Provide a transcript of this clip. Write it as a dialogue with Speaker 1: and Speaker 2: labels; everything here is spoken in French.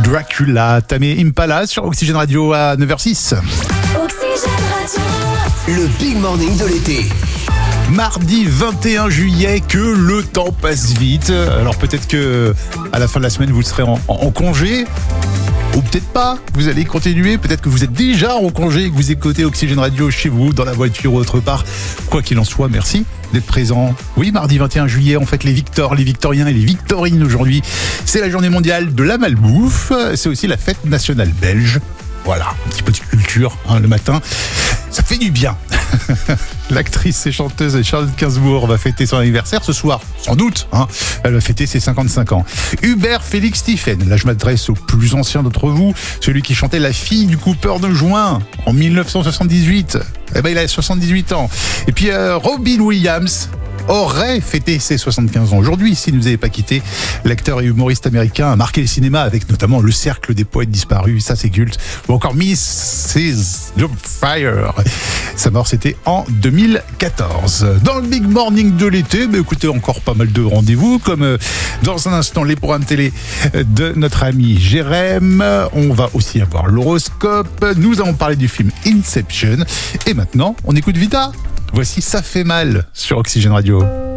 Speaker 1: Dracula, Tamé Impala sur Oxygène Radio à 9h06.
Speaker 2: Oxygène Radio.
Speaker 3: Le Big Morning de l'été.
Speaker 1: Mardi 21 juillet, que le temps passe vite. Alors peut-être que à la fin de la semaine, vous serez en congé. Ou peut-être pas, vous allez continuer, peut-être que vous êtes déjà en congé et que vous écoutez Oxygène Radio chez vous, dans la voiture ou autre part. Quoi qu'il en soit, merci d'être présent. Oui, mardi 21 juillet, on fête les Victoriens et les Victorines aujourd'hui. C'est la journée mondiale de la malbouffe, c'est aussi la fête nationale belge. Voilà, un petit peu de culture le matin, ça fait du bien. L'actrice et chanteuse Charlotte Gainsbourg va fêter son anniversaire ce soir, sans doute. Elle va fêter ses 55 ans. Hubert Félix Stephen, là je m'adresse au plus ancien d'entre vous, celui qui chantait La fille du coupeur de joint en 1978. Eh ben il a 78 ans. Et puis Robin Williams aurait fêté ses 75 ans aujourd'hui s'il ne nous avait pas quitté. L'acteur et humoriste américain a marqué le cinéma avec notamment Le Cercle des poètes disparus, ça c'est culte, ou encore Mrs. Fire. Sa mort c'était en 2014. Dans le Big Morning de l'été, écoutez, encore pas mal de rendez-vous, comme dans un instant les programmes télé de notre ami Jérém. On va aussi avoir l'horoscope. Nous allons parler du film Inception. Et maintenant, on écoute Vita. Voici Ça fait mal sur Oxygène Radio.